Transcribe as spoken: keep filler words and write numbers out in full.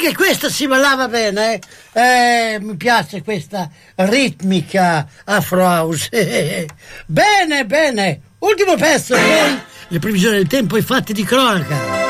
Anche questa si ballava bene, eh? Eh, mi piace questa ritmica afro house. Bene, bene. Ultimo pezzo, poi le previsioni del tempo e i fatti di cronaca.